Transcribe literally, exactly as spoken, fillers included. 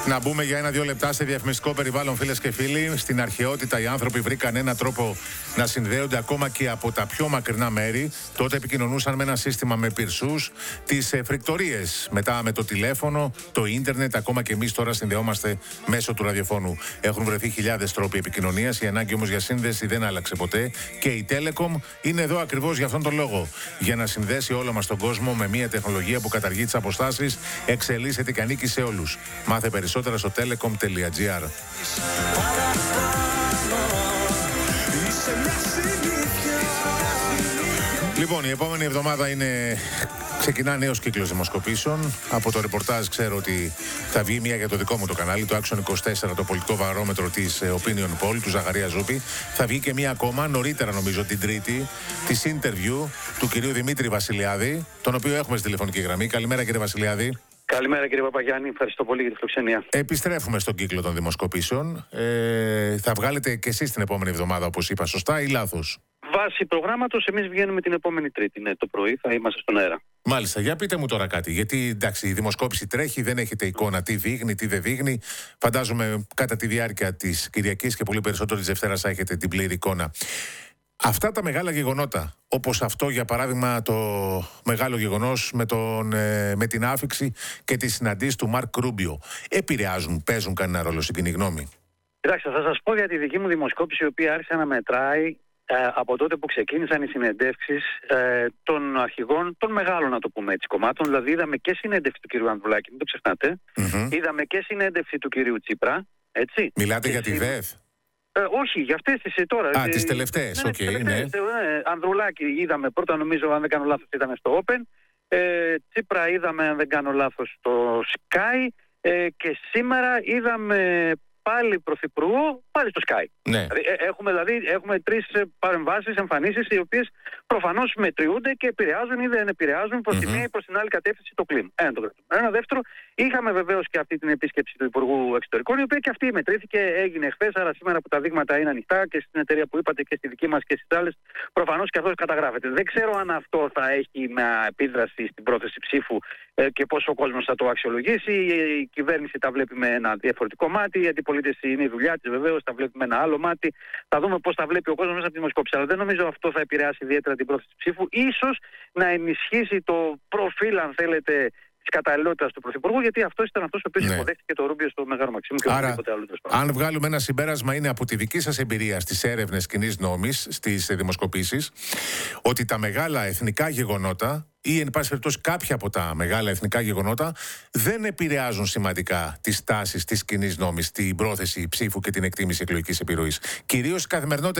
Να μπούμε για ένα-δύο λεπτά σε διαφημιστικό περιβάλλον, φίλες και φίλοι. Στην αρχαιότητα οι άνθρωποι βρήκαν έναν τρόπο να συνδέονται ακόμα και από τα πιο μακρινά μέρη. Τότε επικοινωνούσαν με ένα σύστημα με πυρσούς, τις ε, φρικτορίες. Μετά με το τηλέφωνο, το ίντερνετ, ακόμα και εμείς τώρα συνδεόμαστε μέσω του ραδιοφώνου. Έχουν βρεθεί χιλιάδες τρόποι επικοινωνίας. Η ανάγκη όμως για σύνδεση δεν άλλαξε ποτέ. Και η Telecom είναι εδώ ακριβώς για αυτόν τον λόγο. Για να συνδέσει όλο μας τον κόσμο με μια τεχνολογία που καταργεί τις αποστάσεις, εξελίσσεται και ανήκει σε όλους. Μάθε περισσότερα στο telecom τελεία gr. Λοιπόν, η επόμενη εβδομάδα είναι... ξεκινά νέος κύκλος δημοσκοπήσεων. Από το ρεπορτάζ ξέρω ότι θα βγει μία για το δικό μου το κανάλι, το Action είκοσι τέσσερα, το πολιτικό βαρόμετρο της Opinion Poll, του Ζαχαρία Ζούπη. Θα βγει και μία ακόμα, νωρίτερα νομίζω την Τρίτη, της interview του κυρίου Δημήτρη Βασιλιάδη, τον οποίο έχουμε στη τηλεφωνική γραμμή. Καλημέρα, κύριε Βασιλιάδη. Καλημέρα, κύριε Παπαγιάννη. Ευχαριστώ πολύ για τη φιλοξενία. Επιστρέφουμε στον κύκλο των δημοσκοπήσεων. Ε, θα βγάλετε και εσείς την επόμενη εβδομάδα, όπως είπα, σωστά ή λάθος? Βάσει προγράμματος, εμείς βγαίνουμε την επόμενη Τρίτη. Ναι, το πρωί θα είμαστε στον αέρα. Μάλιστα. Για πείτε μου τώρα κάτι. Γιατί εντάξει, η δημοσκόπηση τρέχει, δεν έχετε εικόνα τι δείχνει, τι δεν δείχνει. Φαντάζομαι κατά τη διάρκεια της Κυριακής και πολύ περισσότερο της Δευτέρας θα έχετε την πλήρη εικόνα. Αυτά τα μεγάλα γεγονότα, όπως αυτό για παράδειγμα το μεγάλο γεγονός με, τον, ε, με την άφιξη και τη συναντήση του Μαρκ Ρούμπιο, επηρεάζουν, παίζουν κανένα ρόλο στην κοινή γνώμη? Κοιτάξτε, θα σας πω για τη δική μου δημοσκόπηση, η οποία άρχισε να μετράει ε, από τότε που ξεκίνησαν οι συνεντεύξεις ε, των αρχηγών, των μεγάλων, να το πούμε έτσι, κομμάτων. Δηλαδή, είδαμε και συνέντευξη του κυρίου Ανδρουλάκη, μην το ξεχνάτε. Mm-hmm. Είδαμε και συνέντευξη του κυρίου Τσίπρα. Έτσι. Μιλάτε και για τη ΔΕΘ? Ε, όχι, για αυτές τις τώρα. Α, τις τελευταίες, οκ. Okay, ναι. ναι. Ανδρουλάκη είδαμε πρώτα, νομίζω, αν δεν κάνω λάθος, ήταν στο Open. Ε, Τσίπρα είδαμε, αν δεν κάνω λάθος, στο Sky. Ε, και σήμερα είδαμε πάλι πρωθυπουργό, πάλι στο Sky. Ναι. Δηλαδή, έχουμε, δηλαδή, έχουμε τρεις παρεμβάσεις, εμφανίσεις, οι οποίες προφανώς μετριούνται και επηρεάζουν ή δεν επηρεάζουν προς mm-hmm. τη μία ή προς την άλλη κατεύθυνση το κλίμα. Ένα το δεύτερο. Ένα δεύτερο, είχαμε βεβαίως και αυτή την επίσκεψη του Υπουργού Εξωτερικών, η οποία και αυτή μετρήθηκε, έγινε χθες. Άρα σήμερα που τα δείγματα είναι ανοιχτά και στην εταιρεία που είπατε και στη δική μας και στις άλλες, προφανώς και αυτός καταγράφεται. Δεν ξέρω αν αυτό θα έχει μια επίδραση στην πρόθεση ψήφου ε, και πώς ο κόσμος θα το αξιολογήσει. Η κυβέρνηση τα βλέπει με ένα διαφορετικό μάτι, η αντιπολίτευση είναι η δουλειά της βεβαίως, τα βλέπει με ένα άλλο μάτι. Θα δούμε πώς τα βλέπει ο κόσμος μέσα από τη δημοσκόπηση. Αλλά δεν νομίζω αυτό θα επηρεάσει ιδιαίτερα την πρόθεση ψήφου. Ίσως να ενισχύσει το προφίλ, αν θέλετε, της καταλληλότητας του Πρωθυπουργού, γιατί αυτό ήταν αυτός ο οποίος ναι. υποδέχτηκε το Ρούμπιο στο Μεγάλο Μαξίμου και οτιδήποτε άλλο. Αν βγάλουμε ένα συμπέρασμα, είναι από τη δική σας εμπειρία στις έρευνες κοινής νόμης, στις δημοσκοπήσεις, ότι τα μεγάλα εθνικά γεγονότα ή εν πάση περιπτώσει κάποια από τα μεγάλα εθνικά γεγονότα δεν επηρεάζουν σημαντικά τις τάσεις της κοινής νόμης, την πρόθεση ψήφου και την εκτίμηση εκλογικής επιρροής. Κυρίως η καθημερινότητα